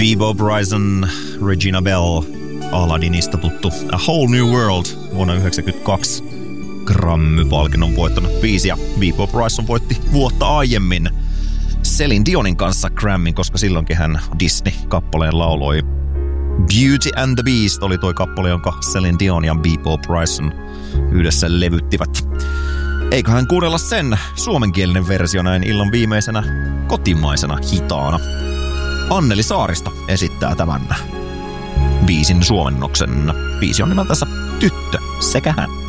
Bebo Bryson, Regina Bell, Aladdinista tuttu A Whole New World vuonna 1992 Grammy-palkinnon voittanut biisi, ja Bebo Bryson voitti vuotta aiemmin Celine Dionin kanssa Grammyn, koska silloinkin hän Disney-kappaleen lauloi. Beauty and the Beast oli toi kappale, jonka Celine Dion ja Bebo Bryson yhdessä levyttivät. Eiköhän kuunnella sen suomenkielinen versio näin illan viimeisenä kotimaisena hitaana. Anneli Saaristo esittää tämän biisin suomennoksen. Biisi on nimeltänsä Tyttö sekä hän.